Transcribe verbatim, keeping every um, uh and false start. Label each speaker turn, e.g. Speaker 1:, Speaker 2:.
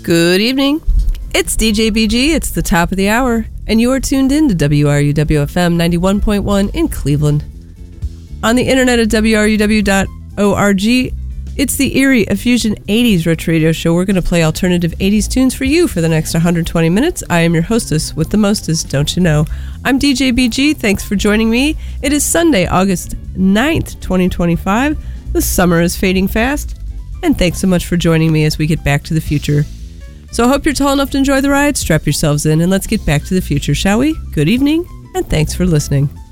Speaker 1: Good evening. It's D J B G. It's the top of the hour, and you are tuned in to W R U W F M ninety-one point one in Cleveland. On the internet at W R U W dot org, it's the Eerie Effusion eighties Retro Radio Show. We're going to play alternative eighties tunes for you for the next one hundred twenty minutes. I am your hostess with the mostest, don't you know? I'm D J B G. Thanks for joining me. It is Sunday, August ninth, twenty twenty-five. The summer is fading fast, and thanks so much for joining me as we get back to the future. So I hope you're tall enough to enjoy the ride. Strap yourselves in and let's get back to the future, shall we? Good evening, and thanks for listening.